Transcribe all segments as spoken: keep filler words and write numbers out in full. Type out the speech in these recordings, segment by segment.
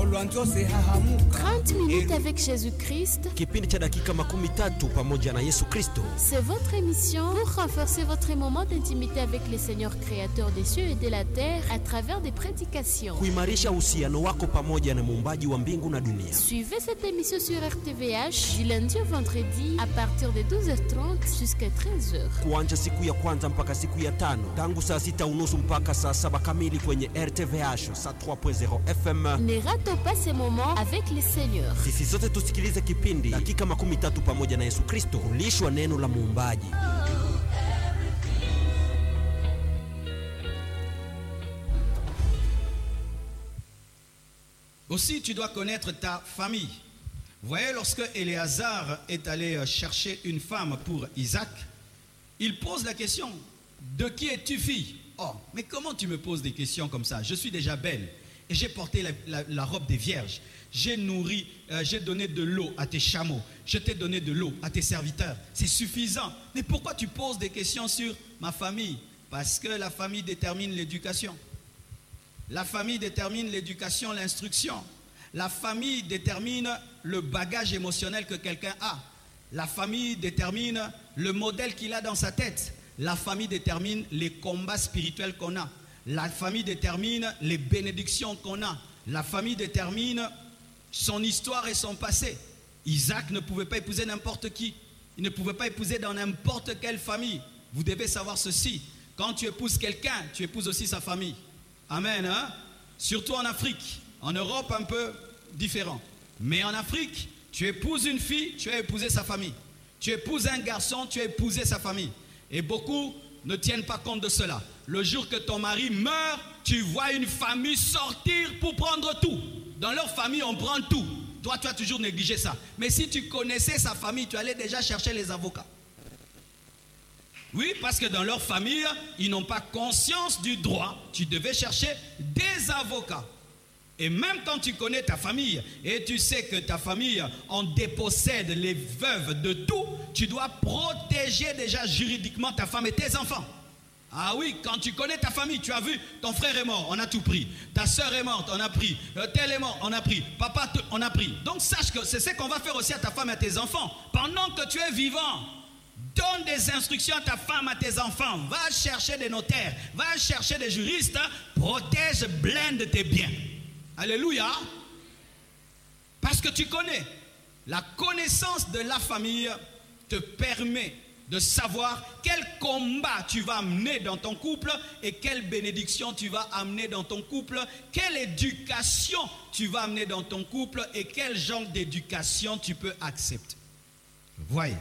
trente minutes avec Jésus-Christ. Kipindi cha dakika makumi tatu pamoja na Yesu Kristo. C'est votre émission pour renforcer votre moment d'intimité avec le Seigneur créateur des cieux et de la terre à travers des prédications. Kuimarisha uhusiano wako pamoja na muumbaji wa mbingu na dunia. Suivez cette émission sur R T V H du lundi au vendredi à partir de douze heures trente jusqu'à treize heures. Kuanza siku ya kwanza mpaka siku ya tano tangu saa sita unusu mpaka saa saba kamili kwenye R T V H saa trois point zero F M. Ne ratez pas ces moments avec le Seigneur. Sisi sote tusikilize kipindi dakika makumi tatu pamoja na Yesu Kristo, kulishwa neno la muumbaji. Aussi, tu dois connaître ta famille. Vous voyez, lorsque Éléazar est allé chercher une femme pour Isaac, il pose la question, de qui es-tu fille? Oh, mais comment tu me poses des questions comme ça? Je suis déjà belle et j'ai porté la, la, la robe des vierges. J'ai nourri, euh, j'ai donné de l'eau à tes chameaux. Je t'ai donné de l'eau à tes serviteurs. C'est suffisant. Mais pourquoi tu poses des questions sur ma famille? Parce que la famille détermine l'éducation. La famille détermine l'éducation, l'instruction. La famille détermine le bagage émotionnel que quelqu'un a. La famille détermine le modèle qu'il a dans sa tête. La famille détermine les combats spirituels qu'on a. La famille détermine les bénédictions qu'on a. La famille détermine son histoire et son passé. Isaac ne pouvait pas épouser n'importe qui. Il ne pouvait pas épouser dans n'importe quelle famille. Vous devez savoir ceci. Quand tu épouses quelqu'un, tu épouses aussi sa famille. Amen, hein? Surtout en Afrique. En Europe, un peu différent. Mais en Afrique, tu épouses une fille, tu as épousé sa famille. Tu épouses un garçon, tu as épousé sa famille. Et beaucoup ne tiennent pas compte de cela. Le jour que ton mari meurt, tu vois une famille sortir pour prendre tout. Dans leur famille, on prend tout. Toi, tu as toujours négligé ça. Mais si tu connaissais sa famille, tu allais déjà chercher les avocats. Oui, parce que dans leur famille, ils n'ont pas conscience du droit. Tu devais chercher des avocats. Et même quand tu connais ta famille et tu sais que ta famille en dépossède les veuves de tout, tu dois protéger déjà juridiquement ta femme et tes enfants. Ah oui, quand tu connais ta famille, tu as vu, ton frère est mort, on a tout pris. Ta soeur est morte, on a pris. Euh, tel est mort, on a pris. Papa, on a pris. Donc sache que c'est ce qu'on va faire aussi à ta femme et à tes enfants. Pendant que tu es vivant, donne des instructions à ta femme, à tes enfants. Va chercher des notaires, va chercher des juristes. Protège, blinde tes biens. Alléluia. Parce que tu connais. La connaissance de la famille te permet de savoir quel combat tu vas amener dans ton couple et quelle bénédiction tu vas amener dans ton couple, quelle éducation tu vas amener dans ton couple et quel genre d'éducation tu peux accepter. Voyez.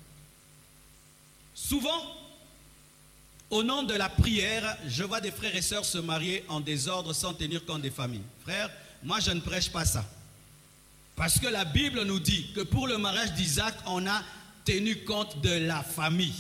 Souvent, au nom de la prière, je vois des frères et sœurs se marier en désordre sans tenir compte des familles. Frères, moi je ne prêche pas ça. Parce que la Bible nous dit que pour le mariage d'Isaac, on a tenu compte de la famille.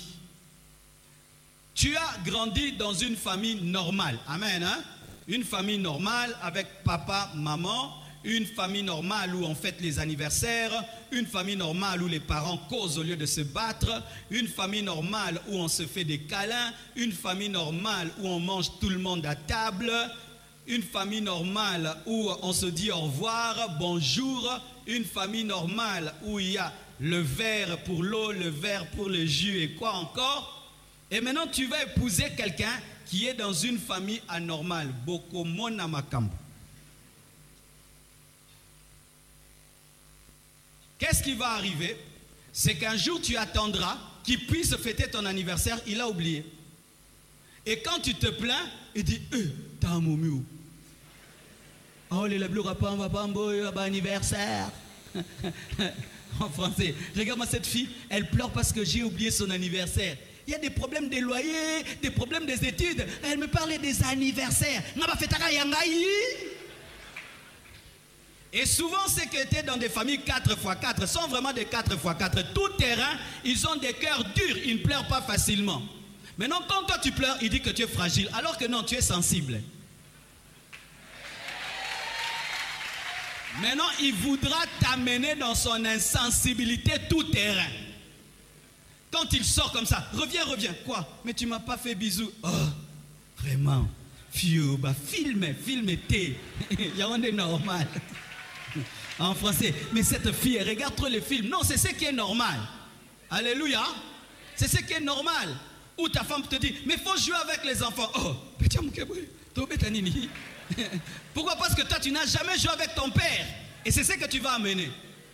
Tu as grandi dans une famille normale. Amen. Hein? Une famille normale avec papa, maman. Une famille normale où on fête les anniversaires, une famille normale où les parents causent au lieu de se battre, une famille normale où on se fait des câlins, une famille normale où on mange tout le monde à table, une famille normale où on se dit au revoir, bonjour, une famille normale où il y a le verre pour l'eau, le verre pour le jus et quoi encore. Et maintenant tu vas épouser quelqu'un qui est dans une famille anormale. Boko mona makambo. Qu'est-ce qui va arriver? C'est qu'un jour tu attendras qu'il puisse fêter ton anniversaire, il a oublié. Et quand tu te plains, il dit euh, t'as un moumou. Oh, les bleus rapins, va pas un anniversaire. En français, regarde-moi cette fille, elle pleure parce que j'ai oublié son anniversaire. Il y a des problèmes des loyers, des problèmes des études. Elle me parlait des anniversaires. Et souvent, ceux qui étaient dans des familles quatre par quatre sont vraiment des quatre par quatre. Tout terrain, ils ont des cœurs durs, ils ne pleurent pas facilement. Maintenant, quand toi tu pleures, il dit que tu es fragile, alors que non, tu es sensible. Maintenant, il voudra t'amener dans son insensibilité tout terrain. Quand il sort comme ça, reviens, reviens. Quoi? Mais tu m'as pas fait bisou. Oh, vraiment. Fiu, bah filme, filme t'es. Il y a un des normal. En français. Mais cette fille, elle regarde trop les films. Non, c'est ce qui est normal. Alléluia. C'est ce qui est normal. Ou ta femme te dit, mais il faut jouer avec les enfants. Oh, pourquoi? Parce que toi, tu n'as jamais joué avec ton père. Et c'est ce que tu vas amener.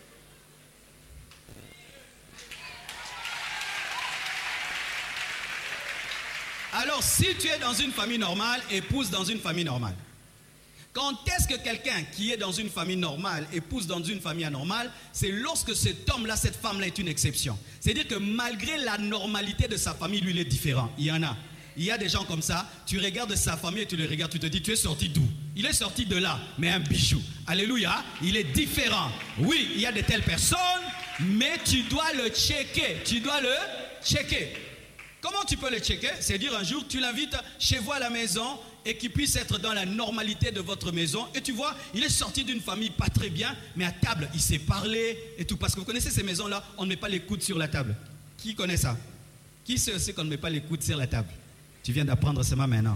Alors, si tu es dans une famille normale, épouse dans une famille normale. Quand est-ce que quelqu'un qui est dans une famille normale épouse dans une famille anormale? C'est lorsque cet homme-là, cette femme-là est une exception. C'est-à-dire que malgré la normalité de sa famille, lui, il est différent. Il y en a. Il y a des gens comme ça, tu regardes sa famille et tu le regardes, tu te dis, tu es sorti d'où? Il est sorti de là, mais un bijou. Alléluia, il est différent. Oui, il y a de telles personnes, mais tu dois le checker. Tu dois le checker. Comment tu peux le checker? C'est-à-dire un jour, tu l'invites chez vous à la maison et qu'il puisse être dans la normalité de votre maison. Et tu vois, il est sorti d'une famille pas très bien, mais à table, il sait parler et tout. Parce que vous connaissez ces maisons-là, on ne met pas les coudes sur la table. Qui connaît ça? Qui sait aussi qu'on ne met pas les coudes sur la table? Tu viens d'apprendre ça maintenant.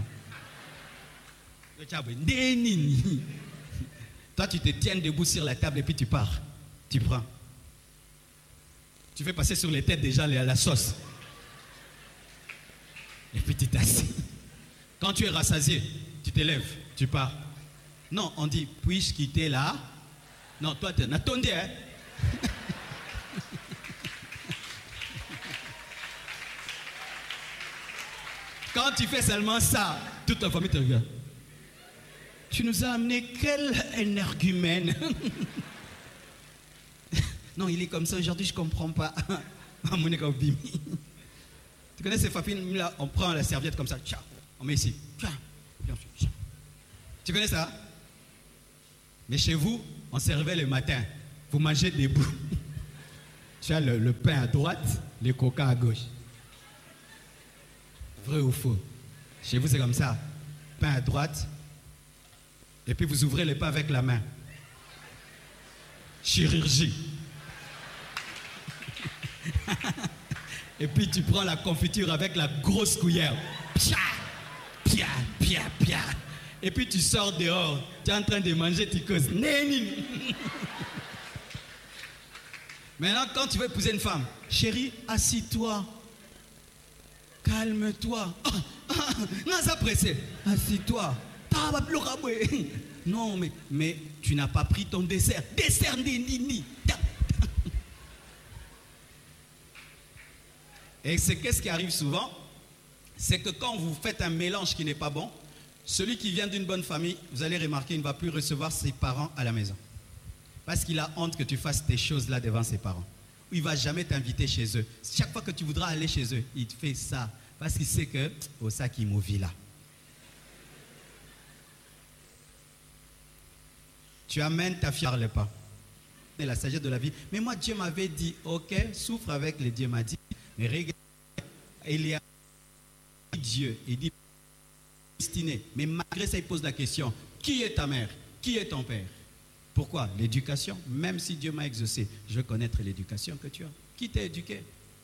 Toi, tu te tiens debout sur la table et puis tu pars. Tu prends. Tu fais passer sur les têtes des gens la sauce. Et puis tu t'assis. Quand tu es rassasié, tu te lèves, tu pars. Non, on dit, puis-je quitter là? Non, toi, tu attendez, hein? Quand tu fais seulement ça, toute ta famille te regarde. Tu nous as amené quel énergumène? Non, il est comme ça aujourd'hui, je ne comprends pas. Tu connais ces familles-là, on prend la serviette comme ça, tcha, on met ici. Tcha, tcha. Tu connais ça? Mais chez vous, on se réveille le matin, vous mangez debout. Tu as le, le pain à droite, les coca à gauche. Vrai ou faux? Chez vous, c'est comme ça. Pain à droite, et puis vous ouvrez le pain avec la main. Chirurgie. Et puis tu prends la confiture avec la grosse cuillère. Pia, pia, pia, pia. Et puis tu sors dehors. Tu es en train de manger, tu causes. Maintenant, quand tu veux épouser une femme, chérie, assis-toi. Calme-toi. Ah, ah, non, ça pressé. Assis-toi. Non, mais, mais tu n'as pas pris ton dessert. Dessert, ni, ni, ni. Et c'est qu'est-ce qui arrive souvent? C'est que quand vous faites un mélange qui n'est pas bon, celui qui vient d'une bonne famille, vous allez remarquer, il ne va plus recevoir ses parents à la maison. Parce qu'il a honte que tu fasses tes choses là devant ses parents. Il ne va jamais t'inviter chez eux. Chaque fois que tu voudras aller chez eux, il te fait ça. Parce qu'il sait que, oh, ça qui m'ouvre là. Tu amènes ta fille, parle pas. Et la sagesse de la vie. Mais moi, Dieu m'avait dit, ok, souffre avec les dieux m'a dit. Mais regarde, il y a Dieu, il dit destiné. Mais malgré ça, il pose la question, qui est ta mère? Qui est ton père? Pourquoi? L'éducation. Même si Dieu m'a exaucé, je veux connaître l'éducation que tu as. Qui t'a éduqué?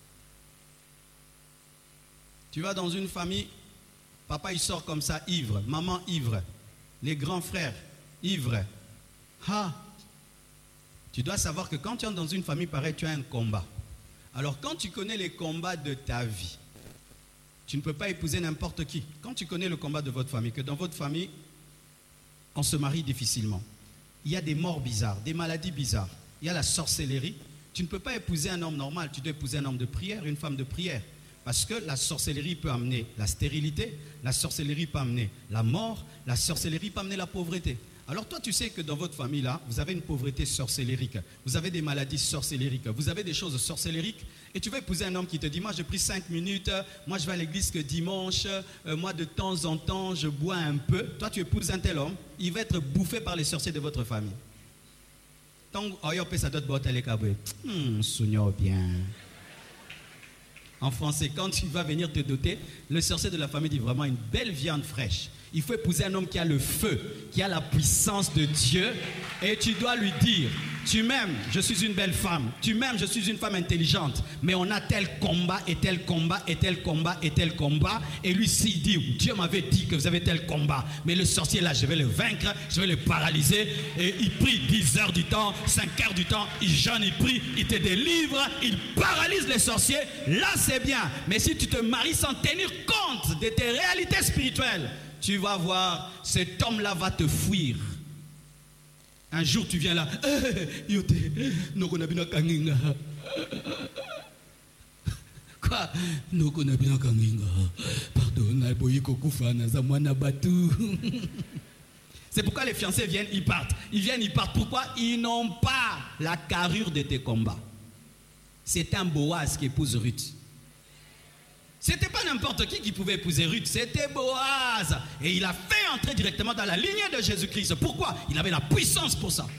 Tu vas dans une famille, papa il sort comme ça, ivre, maman ivre, les grands frères ivres. Ah, tu dois savoir que quand tu es dans une famille pareille, tu as un combat. Alors quand tu connais les combats de ta vie, tu ne peux pas épouser n'importe qui. Quand tu connais le combat de votre famille, que dans votre famille, on se marie difficilement. Il y a des morts bizarres, des maladies bizarres. Il y a la sorcellerie. Tu ne peux pas épouser un homme normal, tu dois épouser un homme de prière, une femme de prière. Parce que la sorcellerie peut amener la stérilité, la sorcellerie peut amener la mort, la sorcellerie peut amener la pauvreté. Alors toi, tu sais que dans votre famille, là, vous avez une pauvreté sorcellérique, vous avez des maladies sorcellériques, vous avez des choses sorcellériques, et tu vas épouser un homme qui te dit, moi, j'ai pris cinq minutes, moi, je vais à l'église que dimanche, euh, moi, de temps en temps, je bois un peu. Toi, tu épouses un tel homme, il va être bouffé par les sorciers de votre famille. Tant que ça doit botter les cabouets. Hum, souvenez bien. En français, quand tu vas venir te doter, le sorcier de la famille dit vraiment une belle viande fraîche. Il faut épouser un homme qui a le feu, qui a la puissance de Dieu. Et tu dois lui dire, tu m'aimes, je suis une belle femme. Tu m'aimes, je suis une femme intelligente. Mais on a tel combat et tel combat et tel combat et tel combat. Et lui, s'il dit, Dieu m'avait dit que vous avez tel combat. Mais le sorcier là, je vais le vaincre, je vais le paralyser. Et il prie dix heures du temps, cinq heures du temps. Il jeûne, il prie, il te délivre, il paralyse les sorciers. Là, c'est bien. Mais si tu te maries sans tenir compte de tes réalités spirituelles, tu vas voir, cet homme-là va te fuir. Un jour, tu viens là. Quoi? C'est pourquoi les fiancés viennent, ils partent. Ils viennent, ils partent. Pourquoi? Ils n'ont pas la carrure de tes combats. C'est un Boaz qui épouse Ruth. C'était pas n'importe qui qui pouvait épouser Ruth, c'était Boaz. Et il a fait entrer directement dans la lignée de Jésus-Christ. Pourquoi? Il avait la puissance pour ça.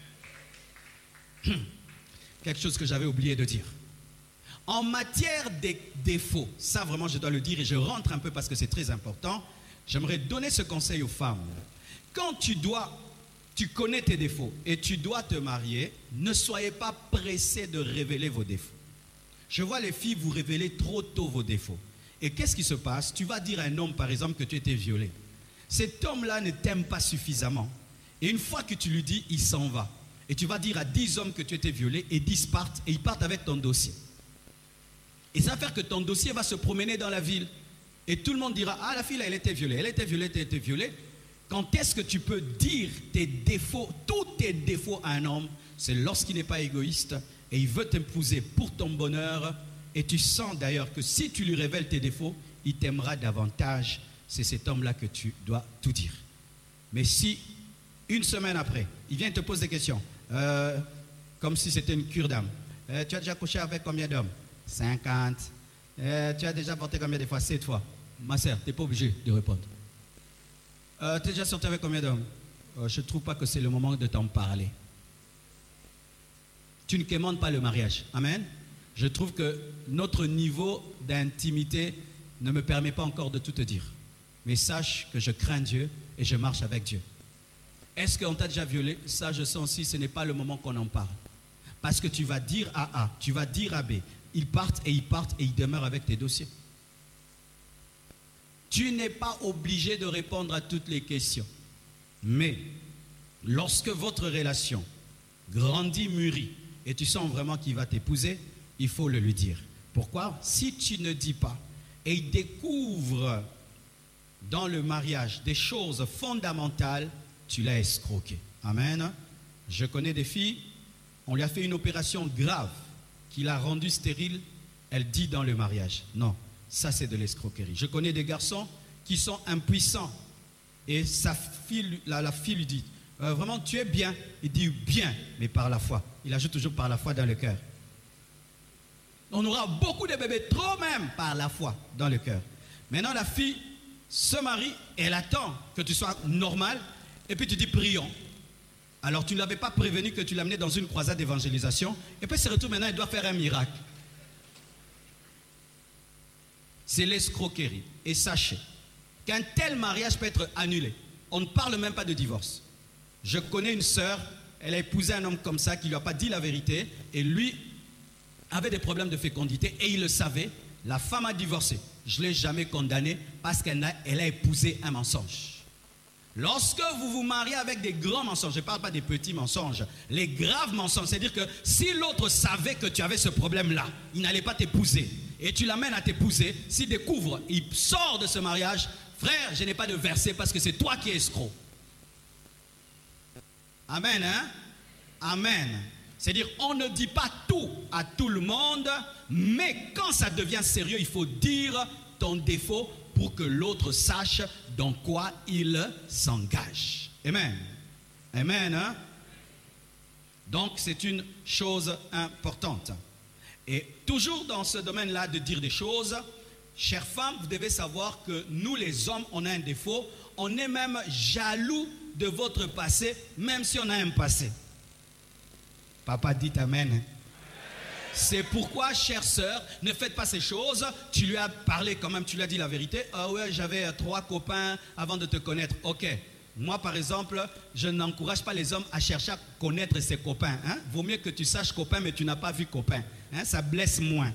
Quelque chose que j'avais oublié de dire. En matière des défauts, ça vraiment je dois le dire et je rentre un peu parce que c'est très important. J'aimerais donner ce conseil aux femmes. Quand tu dois, tu connais tes défauts et tu dois te marier, ne soyez pas pressés de révéler vos défauts. Je vois les filles vous révéler trop tôt vos défauts. Et qu'est-ce qui se passe? Tu vas dire à un homme, par exemple, que tu étais violé. Cet homme-là ne t'aime pas suffisamment. Et une fois que tu lui dis, il s'en va. Et tu vas dire à dix hommes que tu étais violé, et dix partent, et ils partent avec ton dossier. Et ça va faire que ton dossier va se promener dans la ville. Et tout le monde dira, ah, la fille, là, elle était violée, elle était violée, elle était violée. Quand est-ce que tu peux dire tes défauts, tous tes défauts à un homme? C'est lorsqu'il n'est pas égoïste, et il veut t'épouser pour ton bonheur, et tu sens d'ailleurs que si tu lui révèles tes défauts, il t'aimera davantage. C'est cet homme-là que tu dois tout dire. Mais si, une semaine après, il vient te poser des questions, euh, comme si c'était une cure d'âme. Euh, tu as déjà couché avec combien d'hommes? cinquante. Euh, tu as déjà avorté combien de fois? sept fois. Ma sœur, tu n'es pas obligé de répondre. Euh, tu es déjà sorti avec combien d'hommes? euh, Je ne trouve pas que c'est le moment de t'en parler. Tu ne commandes pas le mariage. Amen. Je trouve que notre niveau d'intimité ne me permet pas encore de tout te dire. Mais sache que je crains Dieu et je marche avec Dieu. Est-ce qu'on t'a déjà violé? Ça, je sens aussi, ce n'est pas le moment qu'on en parle. Parce que tu vas dire à A, tu vas dire à B. Ils partent et ils partent et ils demeurent avec tes dossiers. Tu n'es pas obligé de répondre à toutes les questions. Mais, lorsque votre relation grandit, mûrit, et tu sens vraiment qu'il va t'épouser, il faut le lui dire. Pourquoi? Si tu ne dis pas, et il découvre dans le mariage des choses fondamentales, tu l'as escroqué. Amen. Je connais des filles, on lui a fait une opération grave qui l'a rendue stérile, elle dit dans le mariage. Non, ça c'est de l'escroquerie. Je connais des garçons qui sont impuissants et sa fille, la, la fille lui dit, euh, vraiment tu es bien. Il dit bien, mais par la foi. Il ajoute toujours par la foi dans le cœur. On aura beaucoup de bébés, trop même par la foi dans le cœur. Maintenant la fille se marie, elle attend que tu sois normal et puis tu dis prions. Alors tu ne l'avais pas prévenu que tu l'amenais dans une croisade d'évangélisation et puis se retrouve maintenant, elle doit faire un miracle. C'est l'escroquerie. Et sachez qu'un tel mariage peut être annulé. On ne parle même pas de divorce. Je connais une sœur, elle a épousé un homme comme ça qui ne lui a pas dit la vérité et lui avait des problèmes de fécondité et il le savait. La femme a divorcé. Je ne l'ai jamais condamnée parce qu'elle a, elle a épousé un mensonge. Lorsque vous vous mariez avec des grands mensonges, je ne parle pas des petits mensonges, les graves mensonges, c'est-à-dire que si l'autre savait que tu avais ce problème-là, il n'allait pas t'épouser. Et tu l'amènes à t'épouser, s'il découvre, il sort de ce mariage, frère, je n'ai pas de verset parce que c'est toi qui es escroc. Amen, hein? Amen. C'est-à-dire, on ne dit pas tout à tout le monde, mais quand ça devient sérieux, il faut dire ton défaut pour que l'autre sache dans quoi il s'engage. Amen. Amen, hein? Donc, c'est une chose importante. Et toujours dans ce domaine-là de dire des choses, chères femmes, vous devez savoir que nous, les hommes, on a un défaut. On est même jaloux de votre passé, même si on a un passé. Papa dit amen. C'est pourquoi, chère sœur, ne faites pas ces choses. Tu lui as parlé quand même, tu lui as dit la vérité. Ah ouais, j'avais trois copains avant de te connaître. Ok, Moi, par exemple, je n'encourage pas les hommes à chercher à connaître ses copains. Hein? Vaut mieux que tu saches copain, mais tu n'as pas vu copain. Hein? Ça blesse moins.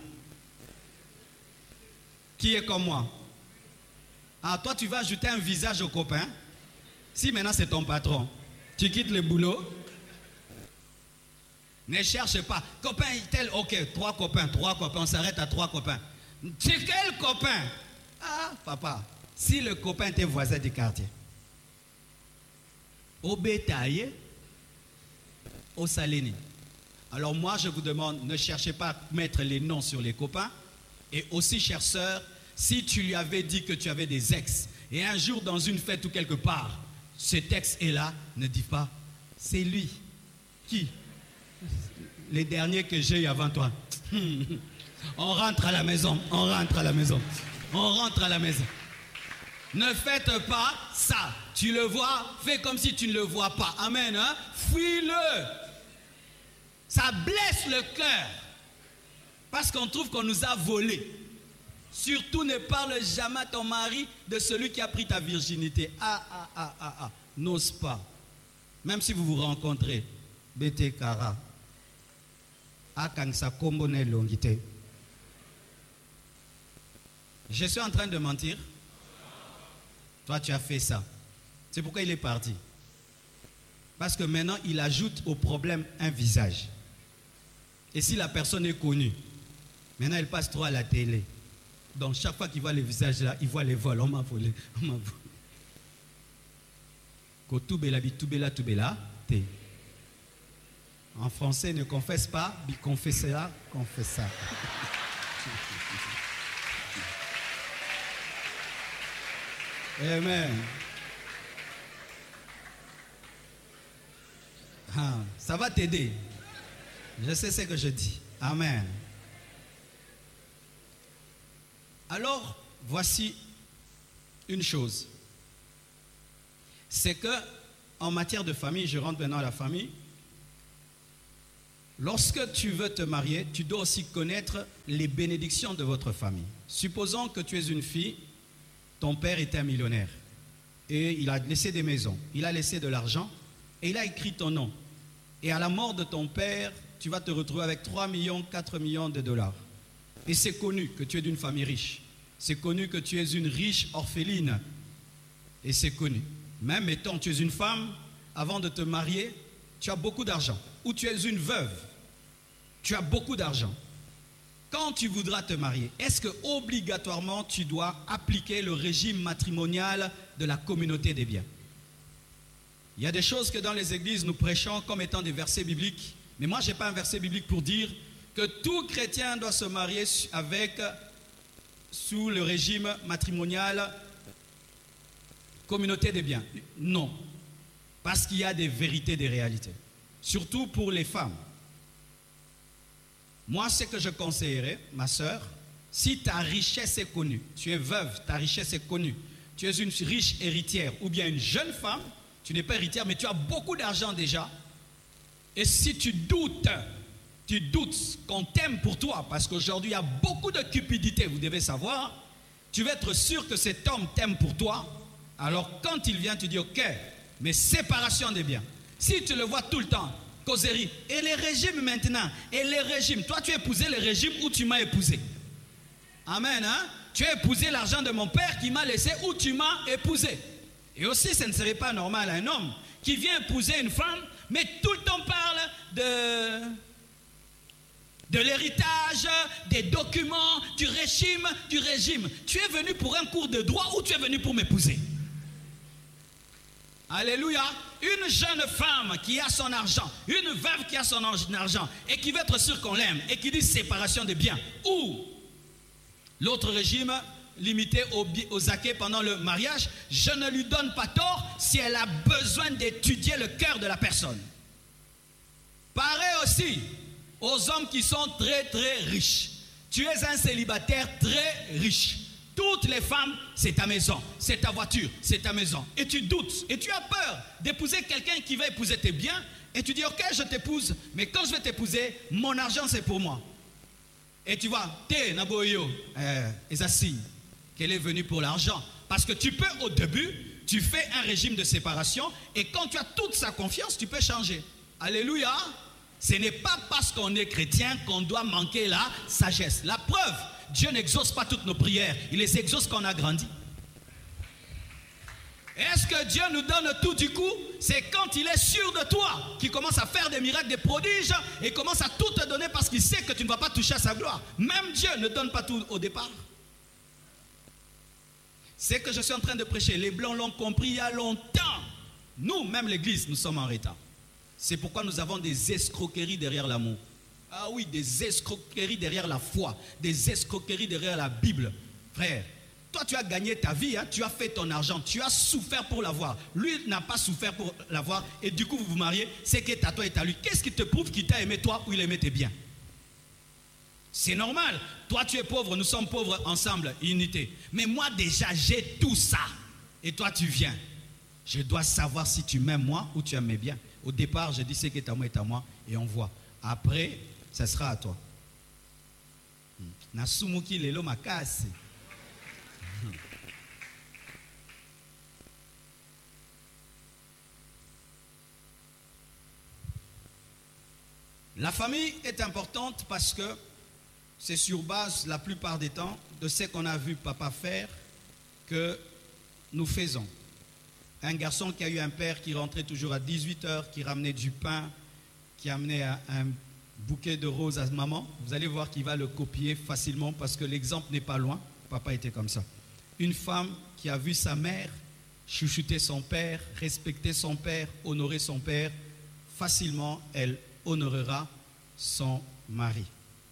Qui est comme moi? Ah, toi, tu vas ajouter un visage au copain. Si maintenant c'est ton patron, tu quittes le boulot. Ne cherche pas. Copain tel, ok, trois copains, trois copains, on s'arrête à trois copains. C'est quel copain? Ah, papa, si le copain était voisin du quartier. Au bétail, au saléni. Alors moi, je vous demande, ne cherchez pas à mettre les noms sur les copains. Et aussi, chère sœur, si tu lui avais dit que tu avais des ex, et un jour dans une fête ou quelque part, cet ex est là, ne dis pas, c'est lui. Qui? Les derniers que j'ai eu avant toi. On rentre à la maison, on rentre à la maison, on rentre à la maison. Ne faites pas ça. Tu le vois, fais comme si tu ne le vois pas. Amen. Hein? Fuis-le. Ça blesse le cœur. Parce qu'on trouve qu'on nous a volé. Surtout ne parle jamais à ton mari de celui qui a pris ta virginité. Ah, ah, ah, ah, ah. N'ose pas. Même si vous vous rencontrez. Bete Kara. Akangsa Kombone Longite. Je suis en train de mentir. Toi, tu as fait ça. C'est pourquoi il est parti. Parce que maintenant, il ajoute au problème un visage. Et si la personne est connue, maintenant, elle passe trop à la télé. Donc, chaque fois qu'il voit les visages là, il voit les vols. On m'a volé. On m'a volé. Kotubela, bitubela, tubela, te. En français, ne confesse pas, bi confessera, confessa. Amen. Ah, ça va t'aider. Je sais ce que je dis. Amen. Alors, voici une chose. C'est que, en matière de famille, je rentre maintenant à la famille. Lorsque tu veux te marier, tu dois aussi connaître les bénédictions de votre famille. Supposons que tu es une fille. Ton père était un millionnaire et il a laissé des maisons, il a laissé de l'argent et il a écrit ton nom. Et à la mort de ton père, tu vas te retrouver avec trois millions, quatre millions de dollars. Et c'est connu que tu es d'une famille riche. C'est connu que tu es une riche orpheline. Et c'est connu. Même étant tu es une femme, avant de te marier, tu as beaucoup d'argent. Ou tu es une veuve, tu as beaucoup d'argent. Quand tu voudras te marier, est-ce que obligatoirement tu dois appliquer le régime matrimonial de la communauté des biens? Il y a des choses que dans les églises nous prêchons comme étant des versets bibliques, mais moi je n'ai pas un verset biblique pour dire que tout chrétien doit se marier avec, sous le régime matrimonial communauté des biens. Non, parce qu'il y a des vérités, des réalités, surtout pour les femmes. Moi, ce que je conseillerais, ma soeur, si ta richesse est connue, tu es veuve, ta richesse est connue, tu es une riche héritière ou bien une jeune femme, tu n'es pas héritière, mais tu as beaucoup d'argent déjà. Et si tu doutes, tu doutes qu'on t'aime pour toi, parce qu'aujourd'hui, il y a beaucoup de cupidité, vous devez savoir, tu veux être sûr que cet homme t'aime pour toi. Alors, quand il vient, tu dis, ok, mais séparation des biens. Si tu le vois tout le temps, causerie. Et les régimes maintenant, et les régimes. Toi, tu as épousé le régime où tu m'as épousé. Amen, hein? Tu as épousé l'argent de mon père qui m'a laissé où tu m'as épousé. Et aussi, ce ne serait pas normal un homme qui vient épouser une femme, mais tout le temps parle de, de l'héritage, des documents, du régime, du régime. Tu es venu pour un cours de droit ou tu es venu pour m'épouser? Alléluia. Une jeune femme qui a son argent, une veuve qui a son argent et qui veut être sûre qu'on l'aime et qui dit séparation des biens. Ou l'autre régime limité aux, aux acquets pendant le mariage, je ne lui donne pas tort si elle a besoin d'étudier le cœur de la personne. Pareil aussi aux hommes qui sont très très riches. Tu es un célibataire très riche. Toutes les femmes, c'est ta maison, c'est ta voiture, c'est ta maison. Et tu doutes, et tu as peur d'épouser quelqu'un qui va épouser tes biens. Et tu dis, ok, je t'épouse, mais quand je vais t'épouser, mon argent, c'est pour moi. Et tu vois, t'es Naboyo, et ça signe qu'elle est venue pour l'argent. Parce que tu peux, au début, tu fais un régime de séparation et quand tu as toute sa confiance, tu peux changer. Alléluia. Ce n'est pas parce qu'on est chrétien qu'on doit manquer la sagesse. La preuve, Dieu n'exauce pas toutes nos prières. Il les exauce quand on a grandi. Est-ce que Dieu nous donne tout du coup? C'est quand il est sûr de toi qu'il commence à faire des miracles, des prodiges et commence à tout te donner parce qu'il sait que tu ne vas pas toucher à sa gloire. Même Dieu ne donne pas tout au départ. C'est que je suis en train de prêcher. Les Blancs l'ont compris il y a longtemps. Nous, même l'Église, nous sommes en retard. C'est pourquoi nous avons des escroqueries derrière l'amour. Ah oui, des escroqueries derrière la foi. Des escroqueries derrière la Bible. Frère, toi tu as gagné ta vie, hein, tu as fait ton argent, tu as souffert pour l'avoir. Lui n'a pas souffert pour l'avoir et du coup vous vous mariez, c'est qui est à toi et à lui. Qu'est-ce qui te prouve qu'il t'a aimé toi ou il aimait tes biens? C'est normal. Toi tu es pauvre, nous sommes pauvres ensemble, unité. Mais moi déjà j'ai tout ça. Et toi tu viens. Je dois savoir si tu m'aimes moi ou tu aimes mes biens. Au départ, je dis ce qui est à moi est à moi et on voit. Après, ça sera à toi. Nasumuki lelo makasi. La famille est importante parce que c'est sur base, la plupart des temps, de ce qu'on a vu papa faire que nous faisons. Un garçon qui a eu un père qui rentrait toujours à dix-huit heures, qui ramenait du pain, qui amenait un bouquet de roses à maman, vous allez voir qu'il va le copier facilement parce que l'exemple n'est pas loin. Papa était comme ça. Une femme qui a vu sa mère chouchouter son père, respecter son père, honorer son père, facilement elle honorera son mari.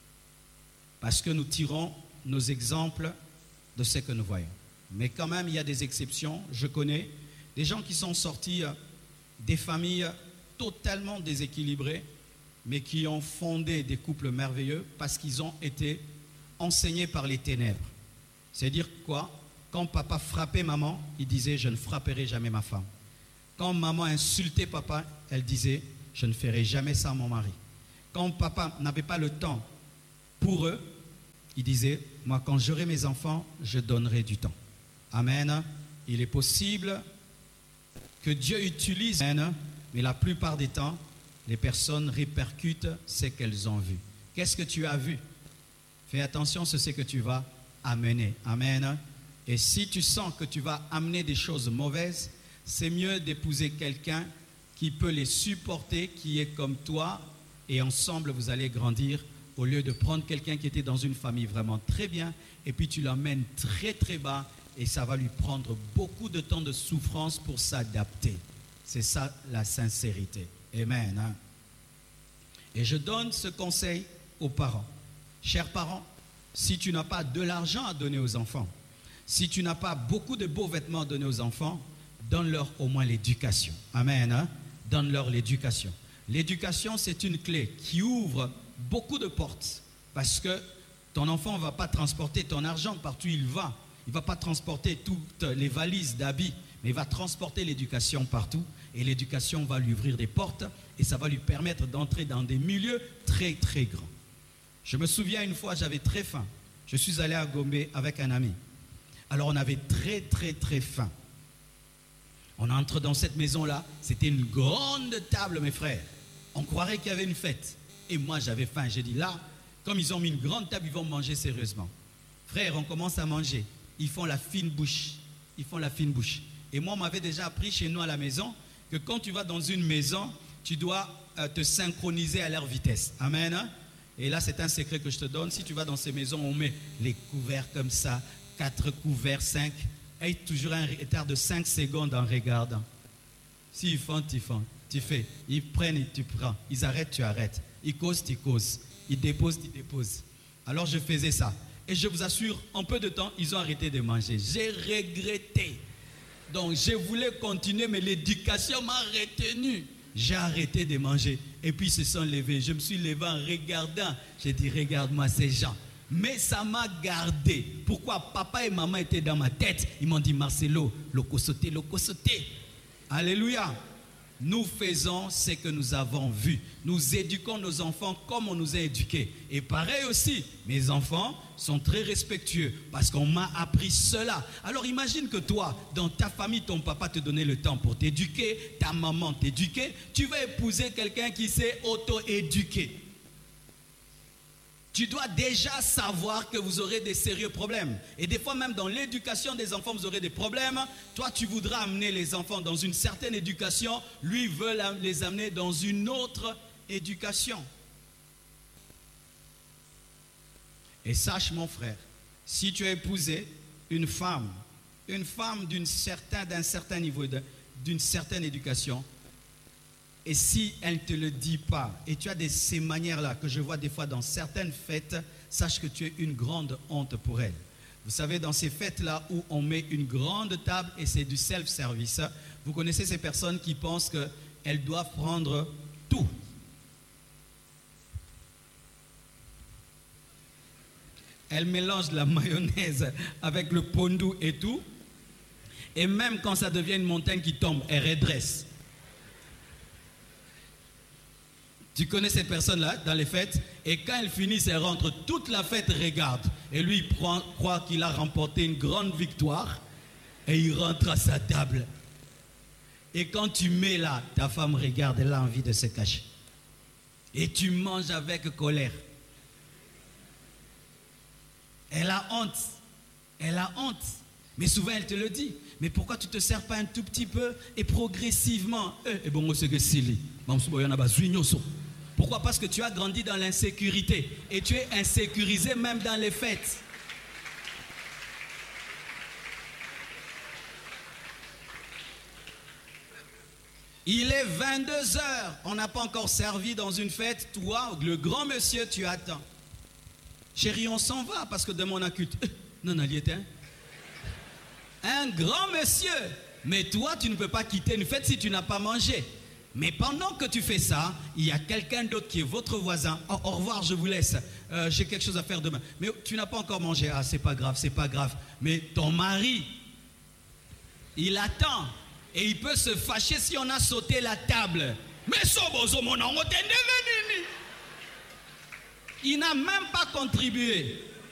Parce que nous tirons nos exemples de ce que nous voyons. Mais quand même, il y a des exceptions. Je connais des gens qui sont sortis des familles totalement déséquilibrées, mais qui ont fondé des couples merveilleux parce qu'ils ont été enseignés par les ténèbres. C'est-à-dire quoi? Quand papa frappait maman, il disait « je ne frapperai jamais ma femme ». Quand maman insultait papa, elle disait « je ne ferai jamais ça à mon mari ». Quand papa n'avait pas le temps pour eux, il disait « moi quand j'aurai mes enfants, je donnerai du temps ». Amen. Il est possible que Dieu utilise, mais la plupart des temps, les personnes répercutent ce qu'elles ont vu. Qu'est-ce que tu as vu? Fais attention, c'est ce que tu vas amener. Amen. Et si tu sens que tu vas amener des choses mauvaises, c'est mieux d'épouser quelqu'un qui peut les supporter, qui est comme toi, et ensemble vous allez grandir, au lieu de prendre quelqu'un qui était dans une famille vraiment très bien, et puis tu l'emmènes très très bas, et ça va lui prendre beaucoup de temps de souffrance pour s'adapter. C'est ça la sincérité. Amen. Hein? Et je donne ce conseil aux parents. Chers parents, si tu n'as pas de l'argent à donner aux enfants, si tu n'as pas beaucoup de beaux vêtements à donner aux enfants, donne-leur au moins l'éducation. Amen. Hein? Donne-leur l'éducation. L'éducation, c'est une clé qui ouvre beaucoup de portes. Parce que ton enfant ne va pas transporter ton argent partout où il va. Il ne va pas transporter toutes les valises d'habits, mais il va transporter l'éducation partout. Et l'éducation va lui ouvrir des portes et ça va lui permettre d'entrer dans des milieux très très grands. Je me souviens une fois, j'avais très faim. Je suis allé à Gombe avec un ami. Alors on avait très très très faim. On entre dans cette maison-là, c'était une grande table mes frères. On croirait qu'il y avait une fête. Et moi j'avais faim, j'ai dit là, comme ils ont mis une grande table, ils vont manger sérieusement. Frère, on commence à manger. Ils font la fine bouche. Ils font la fine bouche. Et moi on m'avait déjà appris chez nous à la maison que quand tu vas dans une maison, tu dois euh, te synchroniser à leur vitesse. Amen. Hein? Et là, c'est un secret que je te donne. Si tu vas dans ces maisons, on met les couverts comme ça, quatre couverts, cinq, et toujours un retard de cinq secondes en regardant. S'ils font, tu font, tu fais. Ils prennent, tu prends. Ils arrêtent, tu arrêtes. Ils causent, tu causes. Ils déposent, tu déposes. Alors, je faisais ça. Et je vous assure, en peu de temps, ils ont arrêté de manger. J'ai regretté. Donc, je voulais continuer, mais l'éducation m'a retenu. J'ai arrêté de manger. Et puis, ils se sont levés. Je me suis levé en regardant. J'ai dit, regarde-moi ces gens. Mais ça m'a gardé. Pourquoi? Papa et maman étaient dans ma tête. Ils m'ont dit, Marcelo, loco sauté, loco sauté. Alléluia. nous faisons ce que nous avons vu. Nous éduquons nos enfants comme on nous a éduqués. Et pareil aussi, mes enfants sont très respectueux parce qu'on m'a appris cela. Alors imagine que toi, dans ta famille, ton papa te donnait le temps pour t'éduquer, ta maman t'éduquer. Tu vas épouser quelqu'un qui s'est auto-éduqué. Tu dois déjà savoir que vous aurez des sérieux problèmes. Et des fois même dans l'éducation des enfants, vous aurez des problèmes. Toi, tu voudras amener les enfants dans une certaine éducation. Lui veut les amener dans une autre éducation. Et sache, mon frère, si tu as épousé une femme, une femme d'une certain, d'un certain niveau, d'une certaine éducation, et si elle ne te le dit pas, et tu as des, ces manières-là que je vois des fois dans certaines fêtes, sache que tu es une grande honte pour elle. Vous savez, dans ces fêtes-là où on met une grande table et c'est du self-service, vous connaissez ces personnes qui pensent qu'elles doivent prendre tout. Elles mélangent la mayonnaise avec le pondou et tout. Et même quand ça devient une montagne qui tombe, elles redressent. Tu connais cette personne-là dans les fêtes, et quand elle finit, elle rentre, toute la fête regarde. Et lui, il prend, croit qu'il a remporté une grande victoire, et il rentre à sa table. Et quand tu mets là, ta femme regarde, elle a envie de se cacher. Et tu manges avec colère. Elle a honte. Elle a honte. Mais souvent, elle te le dit. Mais pourquoi tu ne te sers pas un tout petit peu et progressivement? Et bon, c'est que c'est lui. Pourquoi? Parce que tu as grandi dans l'insécurité et tu es insécurisé même dans les fêtes. Il est vingt-deux heures, on n'a pas encore servi dans une fête. Toi, le grand monsieur, tu attends. Chérie, on s'en va parce que demain on a culte. Non, Alietin. Un grand monsieur. Mais toi, tu ne peux pas quitter une fête si tu n'as pas mangé. Mais pendant que tu fais ça, il y a quelqu'un d'autre qui est votre voisin. Oh, au revoir, je vous laisse. Euh, j'ai quelque chose à faire demain. Mais tu n'as pas encore mangé. Ah, c'est pas grave, c'est pas grave. Mais ton mari, il attend. Et il peut se fâcher si on a sauté la table. Mais il n'a même pas contribué.